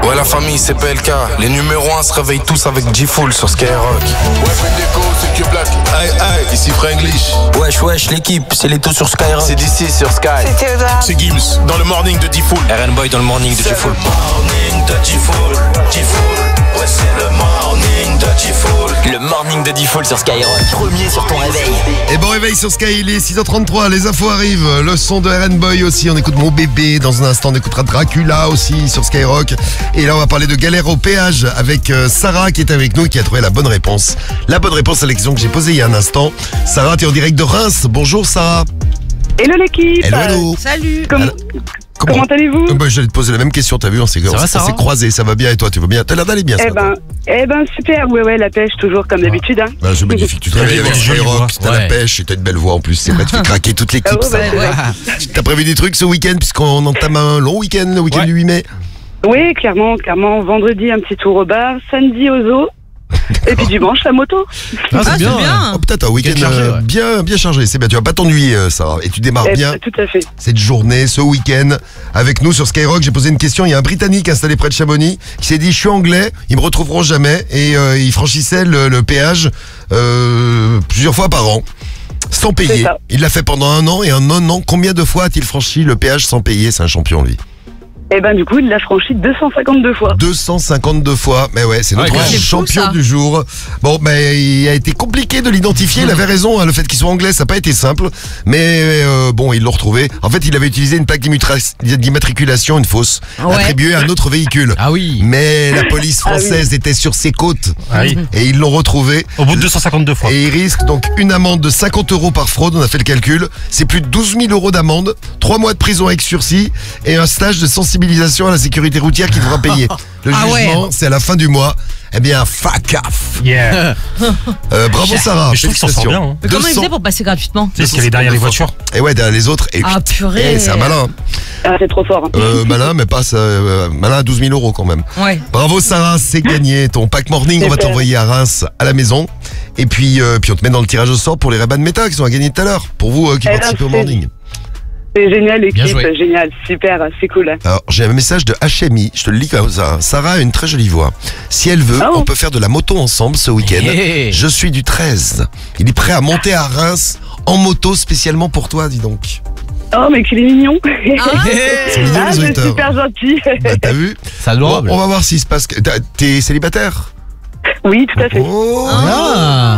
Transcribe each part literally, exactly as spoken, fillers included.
Ouais, la famille, c'est P L K. Les numéros un se réveillent tous avec G-Full sur Skyrock. Ouais, Déco, c'est que Black. Aïe, aïe, ici Franglish. Wesh, wesh, l'équipe, c'est les taux sur Skyrock. C'est d'ici sur Sky. C'est Théodore. C'est Gims, dans le morning de D-Full. R N Boy dans le morning de G-Full. Le morning de G-Full, G-Full. Ouais, c'est le morning de G-Full. Le morning de D-Full sur Skyrock. Premier sur ton réveil. Et bon réveil sur Sky, il est six heures trente-trois, les infos arrivent, le son de R N Boy aussi, on écoute Mon Bébé, dans un instant on écoutera Dracula aussi sur Skyrock. Et là on va parler de galère au péage avec euh, Sarah qui est avec nous et qui a trouvé la bonne réponse. La bonne réponse à la question que j'ai posée il y a un instant. Sarah, tu es en direct de Reims, bonjour Sarah. Hello l'équipe. Hello, hello. Salut. Comment, Comment, comment allez-vous? Euh, bah, J'allais te poser la même question, t'as vu, on s'est va, Sarah croisés, ça va bien et toi, tu vas bien? T'as l'air d'aller bien, Eh ça. ben, eh ben super, ouais ouais, la pêche toujours comme d'habitude. Hein. Bah, c'est magnifique, tu te réveilles avec Skyrock, t'as la Ouais. pêche et t'as une belle voix en plus, c'est vrai, tu fais craquer toute l'équipe. Ah ouais, ça. bah, ouais. T'as prévu des trucs ce week-end puisqu'on entame un long week-end, le week-end Ouais. du huit mai? Oui, clairement, clairement. Vendredi, un petit tour au bar. Samedi, au zoo. Et puis dimanche, la moto. Ah, c'est bien. Oh, peut-être un week-end Week-end chargé, euh, ouais. bien, bien chargé, c'est bien, tu vas pas t'ennuyer euh, Sarah, et tu démarres Eh, bien Tout à fait. cette journée, ce week-end, avec nous sur Skyrock. J'ai posé une question, il y a un Britannique installé près de Chamonix qui s'est dit je suis anglais, ils me retrouveront jamais, et euh, il franchissait le, le péage euh, plusieurs fois par an. Sans C'est payer. ça. Il l'a fait pendant un an et en un an, combien de fois a-t-il franchi le péage sans payer? C'est un champion lui. Eh ben du coup, il l'a franchi deux cent cinquante-deux fois. deux cent cinquante-deux fois, mais ouais, c'est notre Ouais, c'est fou, champion ça. du jour. Bon, mais il a été compliqué de l'identifier, il avait raison, hein, le fait qu'il soit anglais, ça n'a pas été simple, mais euh, bon, ils l'ont retrouvé. En fait, il avait utilisé une plaque d'immutra- d'immatriculation, une fausse, Ouais. attribuée à un autre véhicule. Ah oui. Mais la police française était sur ses côtes Ah oui. et ils l'ont retrouvé. Au bout de deux cent cinquante-deux fois. Et il risque donc une amende de cinquante euros par fraude, on a fait le calcul. C'est plus de douze mille euros d'amende, trois mois de prison avec sursis et un stage de sensibilisation à la sécurité routière qu'il devra payer. Le Ah ouais. jugement, c'est à la fin du mois. Eh bien, fuck off. Yeah. Euh, bravo Sarah, Mais je trouve qu'il s'en sort bien, hein. Mais comment il deux cents faisait pour passer gratuitement? Tu sais ce qu'il y avait derrière les voitures. Et ouais, derrière les autres. Et Ah, puis- purée. eh, c'est un malin. Ah, c'est trop fort. Euh, malin, mais pas euh, malin à douze mille euros quand même. Ouais. Bravo Sarah, c'est gagné. Ton pack morning, on va Super. t'envoyer à Reims à la maison. Et puis, euh, puis on te met dans le tirage au sort pour les Ray-Ban Meta qui sont à gagner tout à l'heure. Pour vous euh, qui Eh ben, participez au c'est- morning. C'est génial l'équipe, Bien joué. génial, super, c'est cool. Alors, j'ai un message de H M I, je te le lis comme ça. Sarah a une très jolie voix. Si elle veut, Ah bon on peut faire de la moto ensemble ce week-end. Yeah. Je suis du treize. Il est prêt à monter à Reims en moto spécialement pour toi, dis donc. Oh mais qu'il est mignon. C'est mignon Ah, les c'est auditeurs. super gentil. Bah, t'as vu? C'est Bon, adorable. on va voir s'il se passe. que- t'as- T'es célibataire? Oui, tout à fait. Oh Ah.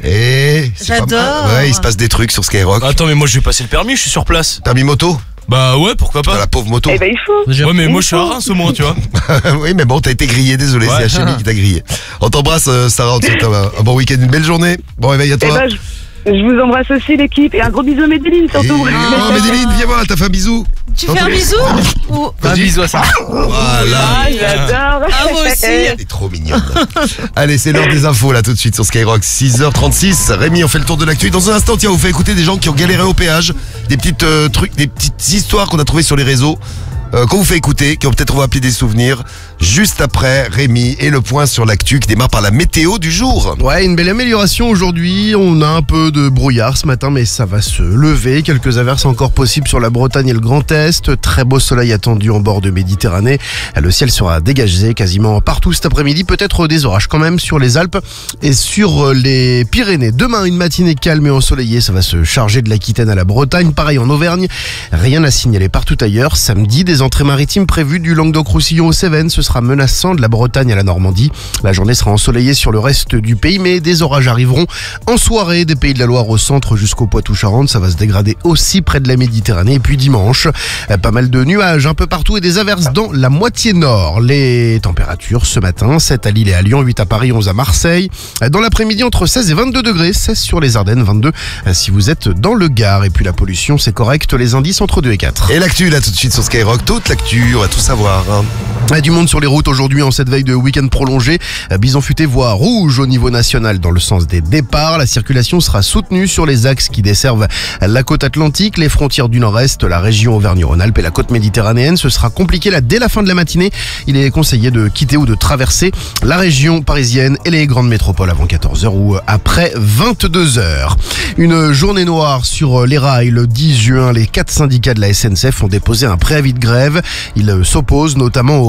Eh, c'est pas J'adore. mal. Ouais, il se passe des trucs sur Skyrock. Attends, mais moi je vais passer le permis, je suis sur place. Permis moto? Bah ouais, pourquoi T'as pas. la pauvre moto. Eh ben il faut. Ouais, mais moi je suis à Reims au moins, tu vois. Oui, mais bon, t'as été grillé, désolé, Ouais. c'est H M I qui t'a grillé. On t'embrasse, euh, Sarah, on te souhaite un, un bon week-end, une belle journée. Bon réveil à Eh toi. ben je, je vous embrasse aussi l'équipe et un gros bisou à Médeline Et- surtout. Oh, Médeline, viens voir, t'as fait un bisou. Tu fais un bisou? Ou... Un bisou à ça. Voilà. Ah, j'adore. Ah, moi aussi. T'es trop mignonne. Allez, c'est l'heure des infos là tout de suite sur Skyrock, six heures trente-six. Rémi, on fait le tour de l'actu. Dans un instant, tiens, on vous fait écouter des gens qui ont galéré au péage, des petites euh, trucs, des petites histoires qu'on a trouvées sur les réseaux. Euh, qu'on vous fait écouter, qui ont peut-être rappelé des souvenirs. Juste après, Rémi et le point sur l'actu qui démarre par la météo du jour. Ouais, une belle amélioration aujourd'hui. On a un peu de brouillard ce matin, mais ça va se lever. Quelques averses encore possibles sur la Bretagne et le Grand Est. Très beau soleil attendu en bord de Méditerranée. Le ciel sera dégagé quasiment partout cet après-midi. Peut-être des orages quand même sur les Alpes et sur les Pyrénées. Demain, une matinée calme et ensoleillée. Ça va se charger de l'Aquitaine à la Bretagne. Pareil en Auvergne. Rien à signaler partout ailleurs. Samedi, des entrées maritimes prévues du Languedoc-Roussillon aux Cévennes. Ce sera menaçant de la Bretagne à la Normandie. La journée sera ensoleillée sur le reste du pays, mais des orages arriveront en soirée des Pays de la Loire au centre jusqu'au Poitou-Charentes. Ça va se dégrader aussi près de la Méditerranée. Et puis dimanche, euh, pas mal de nuages un peu partout et des averses dans la moitié nord. Les températures ce matin, sept à Lille et à Lyon, huit à Paris, onze à Marseille. Euh, Dans l'après-midi, entre seize et vingt-deux degrés, seize sur les Ardennes, vingt-deux euh, si vous êtes dans le Gard. Et puis la pollution, c'est correct, les indices entre deux et quatre. Et l'actu là tout de suite sur Skyrock, toute l'actu, on va tout savoir. Hein. Ah, Du monde sur les routes aujourd'hui en cette veille de week-end prolongé. Euh, Bison futé voie rouge au niveau national dans le sens des départs. La circulation sera soutenue sur les axes qui desservent la côte atlantique, les frontières du nord-est, la région Auvergne-Rhône-Alpes et la côte méditerranéenne. Ce sera compliqué là dès la fin de la matinée. Il est conseillé de quitter ou de traverser la région parisienne et les grandes métropoles avant quatorze heures ou après vingt-deux heures. Une journée noire sur les rails le dix juin. Les quatre syndicats de la S N C F ont déposé un préavis de grève. Ils s'opposent notamment au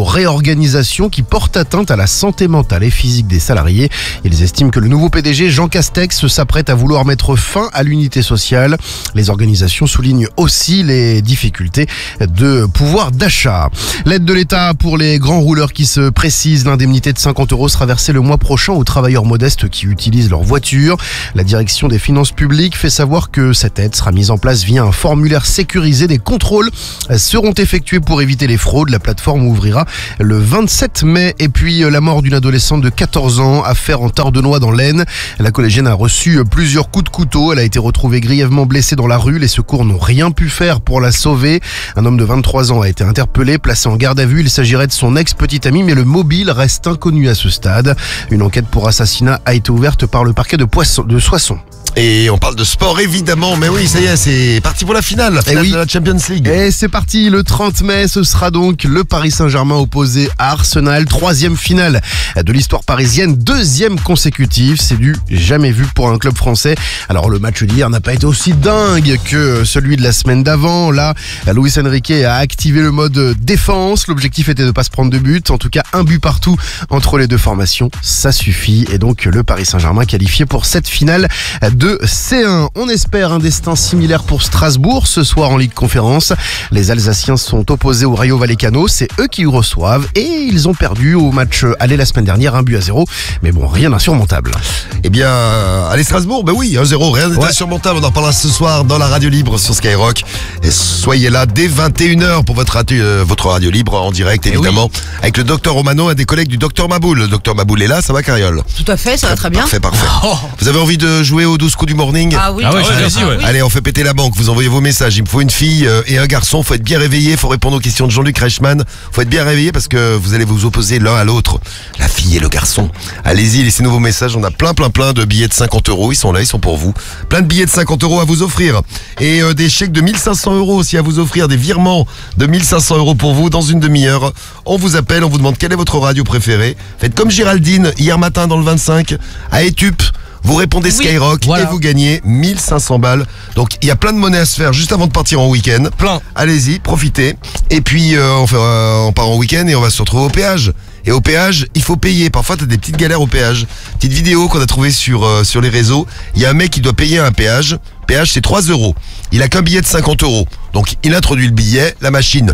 réorganisation qui portent atteinte à la santé mentale et physique des salariés. Ils estiment que le nouveau P D G Jean Castex s'apprête à vouloir mettre fin à l'unité sociale. Les organisations soulignent aussi les difficultés de pouvoir d'achat. L'aide de l'État pour les grands rouleurs qui se précise, l'indemnité de cinquante euros sera versée le mois prochain aux travailleurs modestes qui utilisent leur voiture. La direction des finances publiques fait savoir que cette aide sera mise en place via un formulaire sécurisé. Des contrôles seront effectués pour éviter les fraudes. La plateforme ouvrira le vingt-sept mai. Et puis la mort d'une adolescente de quatorze ans, affaire en Tardenois dans l'Aisne. La collégienne a reçu plusieurs coups de couteau. Elle a été retrouvée grièvement blessée dans la rue. Les secours n'ont rien pu faire pour la sauver. Un homme de vingt-trois ans a été interpellé, placé en garde à vue. Il s'agirait de son ex-petite amie, mais le mobile reste inconnu à ce stade. Une enquête pour assassinat a été ouverte par le parquet de, Poisson, de Soissons. Et on parle de sport évidemment, mais oui, ça y est, c'est parti pour la finale, la finale oui. de la Champions League. Et c'est parti, le trente mai, ce sera donc le Paris Saint-Germain opposé à Arsenal, troisième finale de l'histoire parisienne, deuxième consécutive, c'est du jamais vu pour un club français. Alors le match d'hier n'a pas été aussi dingue que celui de la semaine d'avant. Là, Luis Enrique a activé le mode défense, l'objectif était de ne pas se prendre de but, en tout cas un but partout entre les deux formations, ça suffit. Et donc le Paris Saint-Germain qualifié pour cette finale de de C un. On espère un destin similaire pour Strasbourg ce soir en Ligue Conférence. Les Alsaciens sont opposés au Rayo Vallecano, c'est eux qui reçoivent et ils ont perdu au match aller la semaine dernière, un but à zéro. Mais bon, rien d'insurmontable. Eh bien, allez Strasbourg, ben oui, un zéro, rien d'insurmontable. On en parlera ce soir dans la radio libre sur Skyrock. Et soyez là dès vingt et une heures pour votre radio, euh, votre radio libre en direct évidemment, oui. Avec le docteur Romano, un des collègues du docteur Maboul. Le docteur Maboul est là, ça va Cariole? Tout à fait, ça va très bien. Parfait, parfait. Oh. Vous avez envie de jouer au douze coups du morning? Ah oui, ah ouais, ah, vas-y, ouais. Allez, on fait péter la banque, vous envoyez vos messages. Il me faut une fille euh, et un garçon, faut être bien réveillé, faut répondre aux questions de Jean-Luc Reichmann. Faut être bien réveillé parce que vous allez vous opposer l'un à l'autre, la fille et le garçon. Allez-y, laissez-nous vos messages, on a plein plein plein de billets de cinquante euros, ils sont là, ils sont pour vous. Plein de billets de cinquante euros à vous offrir. Et euh, des chèques de mille cinq cents euros aussi à vous offrir, des virements de mille cinq cents euros pour vous dans une demi-heure. On vous appelle, on vous demande quelle est votre radio préférée. Faites comme Géraldine, hier matin dans le vingt-cinq, à Etup. Vous répondez oui, Skyrock voilà. Et vous gagnez mille cinq cents balles. Donc il y a plein de monnaie à se faire juste avant de partir en week-end. Plein. Allez-y, profitez. Et puis euh, on, fait, euh, on part en week-end et on va se retrouver au péage. Et au péage, il faut payer. Parfois, t'as des petites galères au péage. Petite vidéo qu'on a trouvée sur, euh, sur les réseaux. Il y a un mec qui doit payer un péage. Péage, c'est trois euros. Il a qu'un billet de cinquante euros. Donc il introduit le billet, la machine...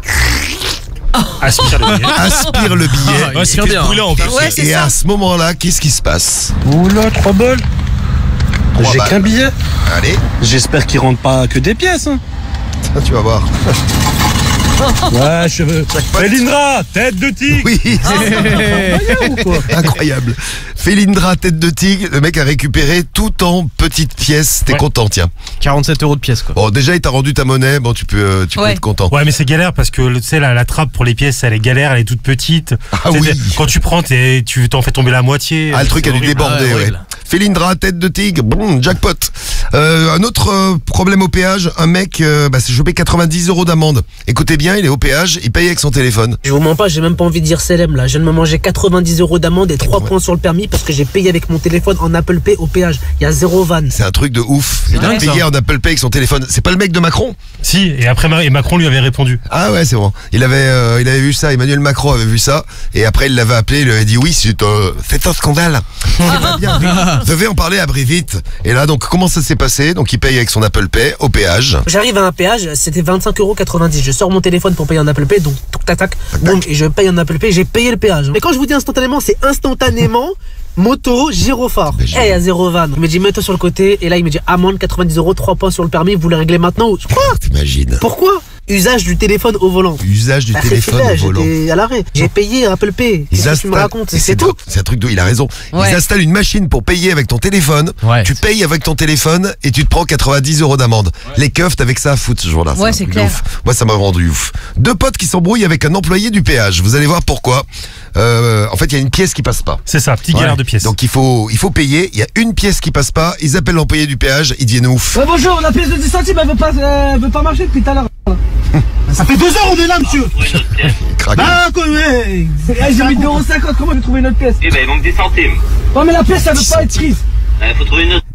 Aspire le billet. Aspire le billet. Ah, ouais, c'est bien. En plus. Ouais, et ça. à ce moment-là, qu'est-ce qui se passe? Oula, trois balles. J'ai qu'un billet. Allez. J'espère qu'il rentre pas que des pièces. Hein. Ça, tu vas voir. Ouais, cheveux. Felindra, tête de tigre. Oui, c'est incroyable. Felindra, tête de tigre. Le mec a récupéré tout en petites pièces. T'es ouais. content, tiens. quarante-sept euros de pièces, quoi. Bon, déjà, il t'a rendu ta monnaie. Bon, tu peux, euh, tu ouais. peux être content. Ouais, mais c'est galère parce que, tu sais, la, la trappe pour les pièces, elle est galère, elle est toute petite. Ah oui. Quand tu prends, tu t'en fais tomber la moitié. Ah, le truc a dû déborder, ah, ouais. ouais. Felindra, tête de tigre, boum, jackpot. Euh, un autre euh, problème au péage, un mec euh, bah, s'est chopé quatre-vingt-dix euros d'amende. Écoutez bien, il est au péage, il paye avec son téléphone. Je vous mens pas, j'ai même pas envie de dire célèbre là. Je viens de me manger quatre-vingt-dix euros d'amende et trois ouais. points sur le permis parce que j'ai payé avec mon téléphone en Apple Pay au péage. Il y a zéro vanne. C'est un truc de ouf. Il a payé en Apple Pay avec son téléphone. C'est pas le mec de Macron? Si, et après et Macron lui avait répondu. Ah ouais, c'est bon. Il avait, euh, il avait vu ça, Emmanuel Macron avait vu ça, et après il l'avait appelé, il lui avait dit oui, c'est euh, un scandale. Ah, bien, vous devez en parler à vite. Et là, donc, comment ça s'est passé? Donc, il paye avec son Apple Pay au péage. J'arrive à un péage, c'était vingt-cinq euros quatre-vingt-dix. Je sors mon téléphone pour payer en Apple Pay, donc, tac, tac, boum, et je paye en Apple Pay, j'ai payé le péage. Mais quand je vous dis instantanément, c'est instantanément. Moto, gyrophare. Eh, hey, il y a zéro van. Il me dit, mets-toi sur le côté. Et là, il me dit, amende, quatre-vingt-dix euros, trois points sur le permis. Vous voulez régler maintenant? Quoi? T'imagines? Pourquoi? Usage du téléphone au volant. Usage du bah, téléphone fait, au volant. J'étais à l'arrêt. J'ai payé Apple Pay. Qu'est-ce que tu me racontes? C'est tout. C'est un truc de. Il a raison. Ouais. Ils installent une machine pour payer avec ton téléphone. Ouais. Tu payes avec ton téléphone et tu te prends quatre-vingt-dix euros d'amende. Ouais. Les keufs, t'avais que ça à foutre ce jour-là. Ouais, c'est clair. Ouf. Moi, ça m'a rendu ouf. Deux potes qui s'embrouillent avec un employé du péage. Vous allez voir pourquoi. Euh, en fait, il y a une pièce qui passe pas. C'est ça, petit galère ouais. de pièces. Donc il faut, il faut payer. Il y a une pièce qui passe pas. Ils appellent l'employé du péage. Ils deviennent ouf. Ouais, bonjour, la pièce de dix centimes, elle veut pas, euh, veut pas marcher depuis tout à l'heure. Ça fait deux heures on est là, monsieur. Bah, quoi, ouais. J'ai mis deux euros cinquante, comment j'ai trouvé une autre pièce? Eh ben, il manque dix centimes. Ouais, mais la pièce, elle veut pas être prise. Il faut trouver une autre.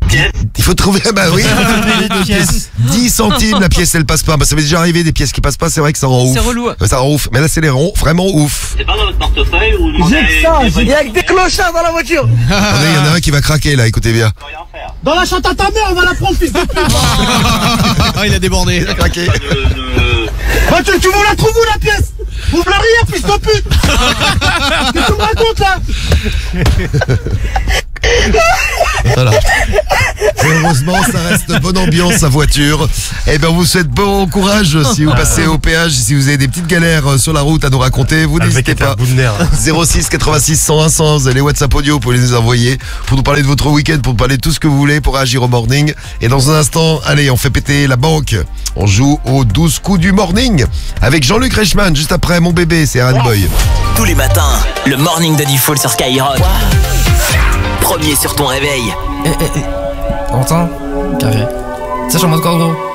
Il faut trouver, bah oui, dix centimes la pièce, elle passe pas. Bah ça m'est déjà arrivé des pièces qui passent pas, c'est vrai que ça rend ouf. C'est relou. Ça rend ouf, mais là c'est les ronds, vraiment ouf. C'est pas dans votre portefeuille ou J'ai que ça, il y a que des clochards dans la voiture. Attendez, il y en a un qui va craquer là, écoutez bien. Dans la chante à ta mère, on va la prendre, fils de pute. Ah, il a débordé. Il a craqué. Bah, tu, tu vous la trouves où la pièce? Vous me la riez, fils de pute. Qu'est-ce que tu me racontes là? Voilà. Et heureusement, ça reste bonne ambiance sa voiture. Et ben, on vous souhaite bon courage si vous passez au péage, si vous avez des petites galères sur la route à nous raconter, vous n'hésitez pas. zéro six quatre-vingt-six cent un cent, les WhatsApp audio, vous pouvez les envoyer pour nous parler de votre week-end, pour nous parler de tout ce que vous voulez, pour agir au morning. Et dans un instant, allez, on fait péter la banque. On joue aux douze coups du morning avec Jean-Luc Reichmann, juste après Mon bébé, c'est Aaron Boy. Tous les matins, le morning de Diffoul sur Skyrock. Premier sur ton réveil. Eh, eh, eh. Entends? Carré. Ça, j'en mode quoi, gros?